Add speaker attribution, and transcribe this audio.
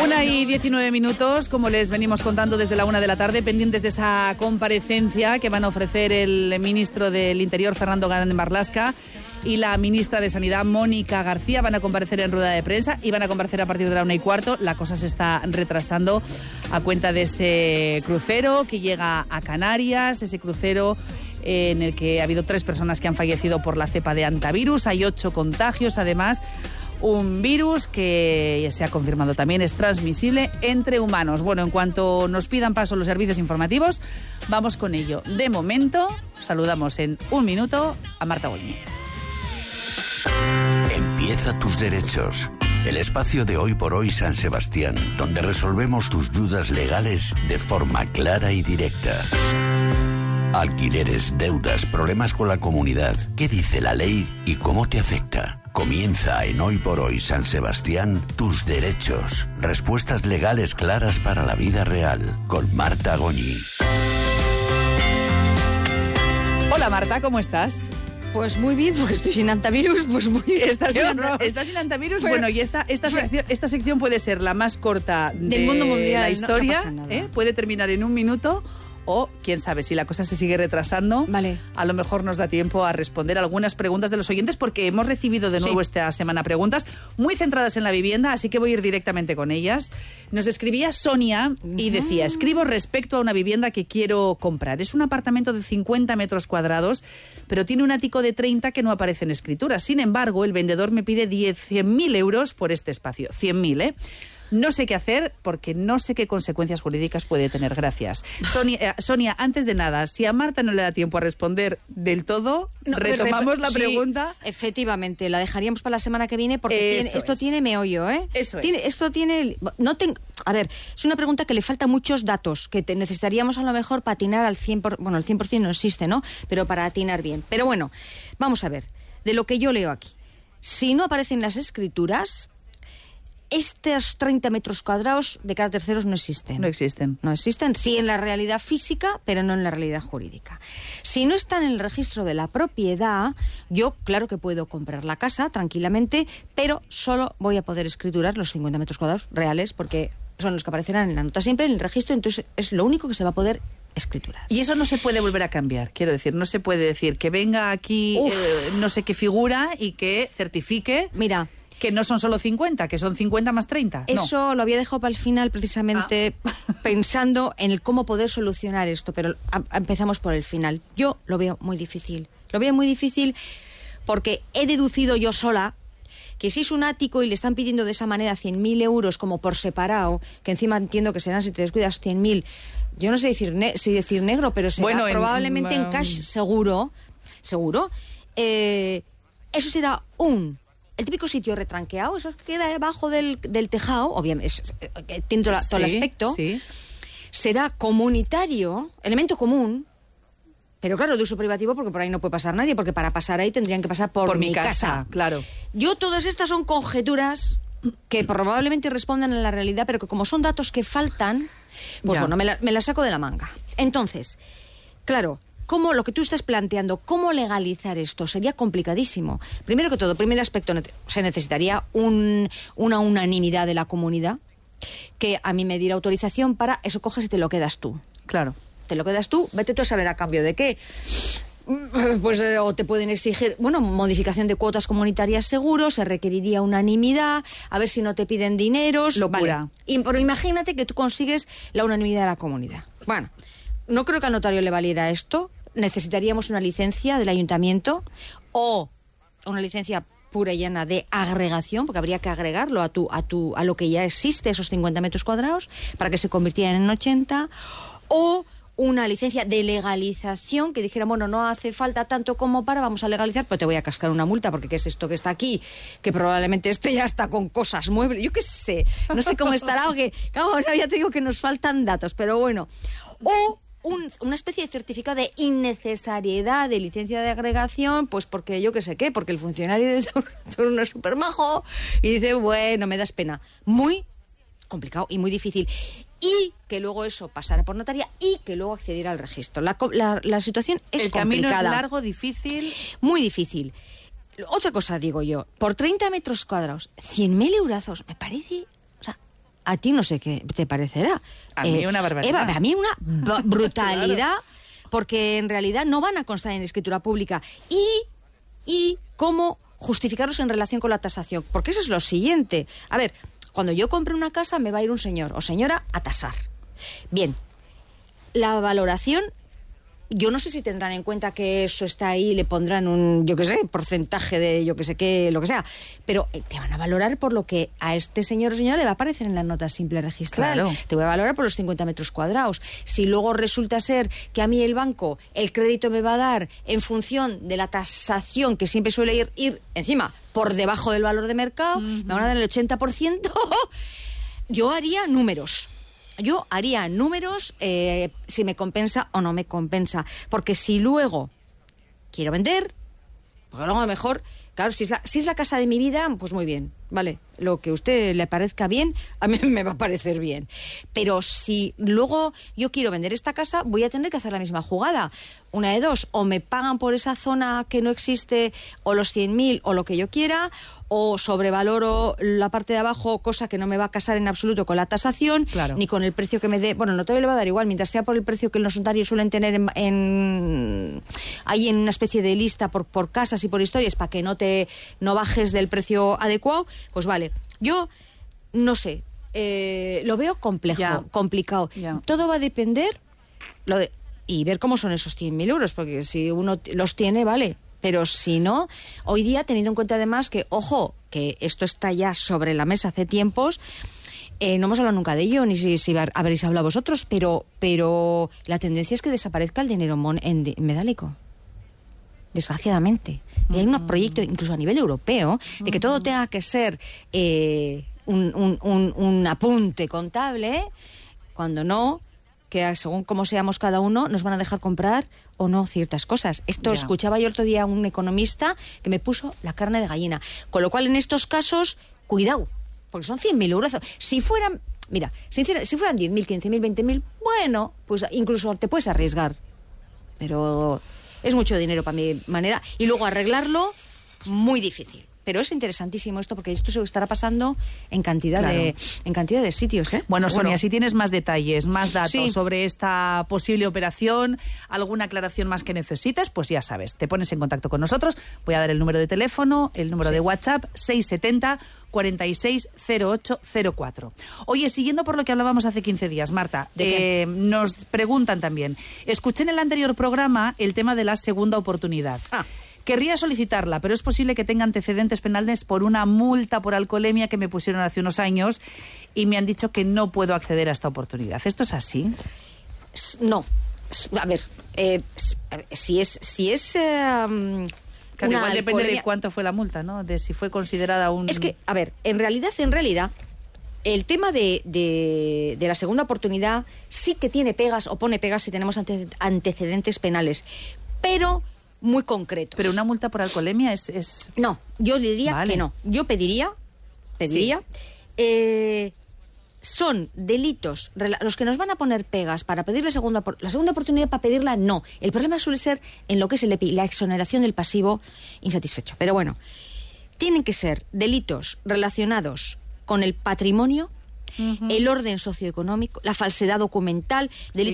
Speaker 1: 1:19, como les venimos contando desde la 1 de la tarde, pendientes de esa comparecencia que van a ofrecer el ministro del Interior, Fernando Grande Marlaska, y la ministra de Sanidad, Mónica García. Van a comparecer en rueda de prensa y van a comparecer a partir de la 1:15. La cosa se está retrasando a cuenta de ese crucero que llega a Canarias, ese crucero en el que ha habido 3 personas que han fallecido por la cepa de hantavirus. Hay 8 contagios, además. Un virus que se ha confirmado también es transmisible entre humanos. Bueno, en cuanto nos pidan paso los servicios informativos, vamos con ello. De momento, saludamos en un minuto a Marta Goñi.
Speaker 2: Empieza tus derechos. El espacio de Hoy por Hoy San Sebastián, donde resolvemos tus dudas legales de forma clara y directa. Alquileres, deudas, problemas con la comunidad. ¿Qué dice la ley y cómo te afecta? Comienza en Hoy por Hoy San Sebastián tus derechos. Respuestas legales claras para la vida real. Con Marta Goñi.
Speaker 1: Hola Marta, ¿cómo estás?
Speaker 3: Pues muy bien, porque estoy sin hantavirus, pues muy bien.
Speaker 1: ¿Estás sin hantavirus? Pero, bueno, y esta sección puede ser la más corta
Speaker 3: del mundo mundial,
Speaker 1: la historia.
Speaker 3: No pasa nada.
Speaker 1: Puede terminar en 1 minuto. O, quién sabe, si la cosa se sigue retrasando,
Speaker 3: vale,
Speaker 1: a lo mejor nos da tiempo a responder algunas preguntas de los oyentes, porque hemos recibido de nuevo esta semana preguntas muy centradas en la vivienda, así que voy a ir directamente con ellas. Nos escribía Sonia y decía: escribo respecto a una vivienda que quiero comprar. Es un apartamento de 50 metros cuadrados, pero tiene un ático de 30 que no aparece en escritura. Sin embargo, el vendedor me pide 100.000 euros por este espacio. 100.000, No sé qué hacer porque no sé qué consecuencias jurídicas puede tener. Gracias. Sonia, antes de nada, si a Marta no le da tiempo a responder del todo, retomamos la pregunta.
Speaker 3: Efectivamente, la dejaríamos para la semana que viene porque esto tiene meollo, ¿eh?
Speaker 1: Eso es.
Speaker 3: Esto tiene... A ver, es una pregunta que le falta muchos datos, que necesitaríamos a lo mejor para atinar al 100%. Bueno, el 100% no existe, ¿no? Pero para atinar bien. Pero bueno, vamos a ver, de lo que yo leo aquí. Si no aparecen las escrituras... Estos 30 metros cuadrados de cada terceros no existen.
Speaker 1: No existen.
Speaker 3: No existen, sí en la realidad física, pero no en la realidad jurídica. Si no están en el registro de la propiedad, yo claro que puedo comprar la casa tranquilamente, pero solo voy a poder escriturar los 50 metros cuadrados reales, porque son los que aparecerán en la nota siempre en el registro, entonces es lo único que se va a poder escriturar.
Speaker 1: Y eso no se puede volver a cambiar, quiero decir, no se puede decir que venga aquí no sé qué figura y que certifique...
Speaker 3: Mira...
Speaker 1: Que no son solo 50, que son 50 más 30.
Speaker 3: Eso lo había dejado para el final precisamente pensando en el cómo poder solucionar esto, pero empezamos por el final. Yo lo veo muy difícil. Lo veo muy difícil porque he deducido yo sola que si es un ático y le están pidiendo de esa manera 100.000 euros como por separado, que encima entiendo que serán, si te descuidas, 100.000, yo no sé si decir negro, pero será probablemente en cash seguro. Eso será el típico sitio retranqueado, eso que queda debajo del tejado, obviamente, tiene todo el aspecto, será comunitario, elemento común, pero claro, de uso privativo, porque por ahí no puede pasar nadie, porque para pasar ahí tendrían que pasar por mi casa.
Speaker 1: Claro.
Speaker 3: Yo, todas estas son conjeturas que probablemente respondan a la realidad, pero que como son datos que faltan, pues bueno, me las saco de la manga. Entonces, claro... ¿Cómo lo que tú estás planteando, cómo legalizar esto? Sería complicadísimo. Primero que todo, primer aspecto, se necesitaría una unanimidad de la comunidad que a mí me diera autorización para eso, coges y te lo quedas tú.
Speaker 1: Claro.
Speaker 3: Te lo quedas tú, vete tú a saber a cambio de qué. Pues o te pueden exigir, modificación de cuotas comunitarias seguro, se requeriría unanimidad, a ver si no te piden dineros.
Speaker 1: Locura.
Speaker 3: Vale. Pero imagínate que tú consigues la unanimidad de la comunidad. Bueno, no creo que al notario le valiera esto. Necesitaríamos una licencia del ayuntamiento o una licencia pura y llana de agregación, porque habría que agregarlo a lo que ya existe, esos 50 metros cuadrados, para que se convirtieran en 80, o una licencia de legalización que dijera, bueno, no hace falta tanto como vamos a legalizar, pero te voy a cascar una multa, porque ¿qué es esto que está aquí? Que probablemente ya está con cosas muebles, yo qué sé, no sé cómo estará, porque ahora ya te digo que nos faltan datos, pero bueno, o una especie de certificado de innecesariedad de licencia de agregación, pues porque yo qué sé qué, porque el funcionario de turno es súper majo y dice, bueno, me das pena. Muy complicado y muy difícil. Y que luego eso pasara por notaría y que luego accediera al registro. La situación es complicada.
Speaker 1: El camino es largo, difícil.
Speaker 3: Muy difícil. Otra cosa digo yo, por 30 metros cuadrados, 100.000 eurazos, me parece... A ti no sé qué te parecerá.
Speaker 1: A mí una barbaridad.
Speaker 3: Eva, a mí una brutalidad, claro. Porque en realidad no van a constar en escritura pública. Y cómo justificarlos en relación con la tasación. Porque eso es lo siguiente. A ver, cuando yo compre una casa me va a ir un señor o señora a tasar. Bien, la valoración... Yo no sé si tendrán en cuenta que eso está ahí, le pondrán un, yo qué sé, porcentaje de yo qué sé qué, lo que sea. Pero te van a valorar por lo que a este señor o señora le va a aparecer en la nota simple registral.
Speaker 1: Claro.
Speaker 3: Te voy a valorar por los 50 metros cuadrados. Si luego resulta ser que a mí el banco, el crédito me va a dar en función de la tasación, que siempre suele ir encima, por debajo del valor de mercado, me van a dar el 80%, yo haría números. Si me compensa o no me compensa. Porque si luego quiero vender, porque luego a lo mejor, claro, si es la casa de mi vida, pues muy bien, vale. Lo que a usted le parezca bien, a mí me va a parecer bien. Pero si luego yo quiero vender esta casa, voy a tener que hacer la misma jugada. Una de dos, o me pagan por esa zona que no existe, o los 100.000, o lo que yo quiera, o sobrevaloro la parte de abajo, cosa que no me va a casar en absoluto con la tasación,
Speaker 1: claro,
Speaker 3: ni con el precio que me dé. Bueno, el notario le va a dar igual, mientras sea por el precio que los notarios suelen tener ahí en una especie de lista por casas y por historias, para que no bajes del precio adecuado, pues vale. Yo no sé, lo veo complicado.
Speaker 1: Ya.
Speaker 3: Todo va a depender y ver cómo son esos 100.000 euros, porque si uno los tiene, vale. Pero si no, hoy día, teniendo en cuenta además que, ojo, que esto está ya sobre la mesa hace tiempos, no hemos hablado nunca de ello, ni si habréis hablado vosotros, pero la tendencia es que desaparezca el dinero en metálico. Desgraciadamente. Y hay un proyecto, incluso a nivel europeo, de que todo tenga que ser un apunte contable, cuando no, que según cómo seamos cada uno, nos van a dejar comprar o no ciertas cosas. Esto
Speaker 1: Ya.
Speaker 3: Escuchaba yo otro día a un economista que me puso la carne de gallina. Con lo cual, en estos casos, cuidado, porque son 100.000 euros. Si fueran 10.000, 15.000, 20.000, bueno, pues incluso te puedes arriesgar. Pero es mucho dinero para mi manera. Y luego arreglarlo, muy difícil. Pero es interesantísimo esto, porque esto se estará pasando en cantidad de sitios, ¿eh?
Speaker 1: Bueno,
Speaker 3: Seguro.
Speaker 1: Sonia, si tienes más detalles, más datos
Speaker 3: Sí.
Speaker 1: sobre esta posible operación, alguna aclaración más que necesites, pues ya sabes, te pones en contacto con nosotros. Voy a dar el número de teléfono, el número de WhatsApp, 670 460804. Oye, siguiendo por lo que hablábamos hace 15 días, Marta, nos preguntan también, escuché en el anterior programa el tema de la segunda oportunidad. Querría solicitarla, pero es posible que tenga antecedentes penales por una multa por alcoholemia que me pusieron hace unos años y me han dicho que no puedo acceder a esta oportunidad. ¿Esto es así?
Speaker 3: No. A ver, si es
Speaker 1: Claro, igual depende de cuánto fue la multa, ¿no? De si fue considerada un...
Speaker 3: Es que, a ver, en realidad, el tema de la segunda oportunidad sí que tiene pegas o pone pegas si tenemos antecedentes penales, pero muy concretos.
Speaker 1: Pero una multa por alcoholemia es...
Speaker 3: No, yo diría que no. Yo pediría, sí. Son delitos los que nos van a poner pegas para pedir la segunda oportunidad, para pedirla no. El problema suele ser en lo que es la exoneración del pasivo insatisfecho. Pero bueno, tienen que ser delitos relacionados con el patrimonio, el orden socioeconómico, la falsedad documental, delitos